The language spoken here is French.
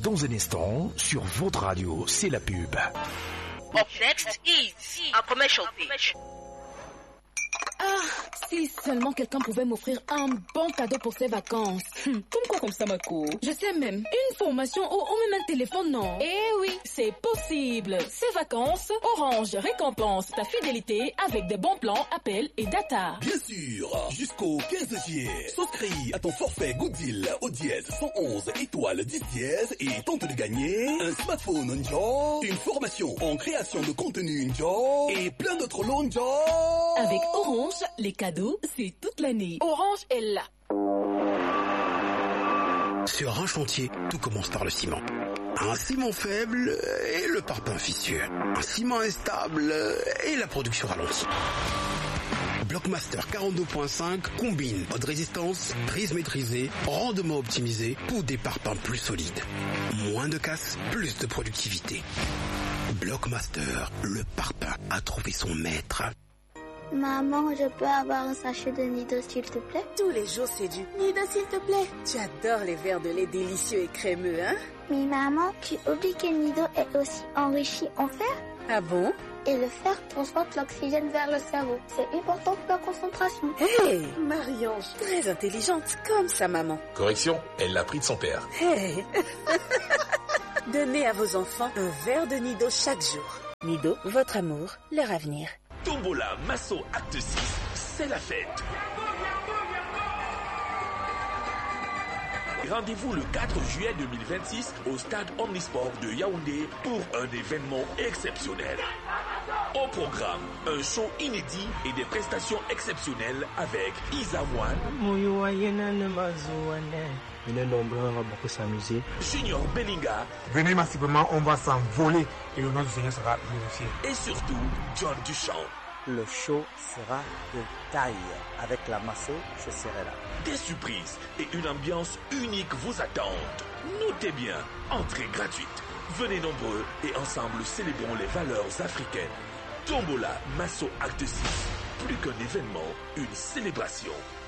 Dans un instant, sur votre radio, c'est la pub. Up next is a commercial pitch. Ah, si seulement quelqu'un pouvait m'offrir un bon cadeau pour ses vacances. Comme quoi ça, Mako? Je sais même, une formation ou même un téléphone, non? Eh oui, c'est possible. Ces vacances, Orange récompense ta fidélité avec des bons plans, appels et data. Bien sûr, jusqu'au 15 juillet, souscris à ton forfait Good Deal au dièse 111 étoile 10 dièse et tente de gagner un smartphone Njo, une formation en création de contenu Njo et plein d'autres lots Njo. Avec Orange, les cadeaux, c'est toute l'année. Orange est là. Sur un chantier, tout commence par le ciment. Un ciment faible et le parpaing vicieux. Un ciment instable et la production ralentie. Blockmaster 42.5 combine haute résistance, prise maîtrisée, rendement optimisé pour des parpaings plus solides. Moins de casse, plus de productivité. Blockmaster, le parpaing a trouvé son maître. Maman, je peux avoir un sachet de Nido, s'il te plaît? Tous les jours, c'est du Nido, s'il te plaît. Tu adores les verres de lait délicieux et crémeux, hein? Mais maman, tu oublies que Nido est aussi enrichi en fer? Ah bon? Et le fer transporte l'oxygène vers le cerveau. C'est important pour la concentration. Hey, Marie-Ange, très intelligente, comme sa maman. Correction, elle l'a pris de son père. Hey. Donnez à vos enfants un verre de Nido chaque jour. Nido, votre amour, leur avenir. Tombola Masso Acte 6, c'est la fête. Rendez-vous le 4 juillet 2026 au stade Omnisport de Yaoundé pour un événement exceptionnel. Au programme, un show inédit et des prestations exceptionnelles avec Isa One, on va beaucoup s'amuser. Junior Bellinga. Venez massivement, on va s'envoler et le nom du Seigneur sera glorifié. Et surtout, John Duchamp. Le show sera de taille. Avec la Masso, je serai là. Des surprises et une ambiance unique vous attendent. Notez bien, entrée gratuite. Venez nombreux et ensemble célébrons les valeurs africaines. Tombola Masso Acte 6. Plus qu'un événement, une célébration.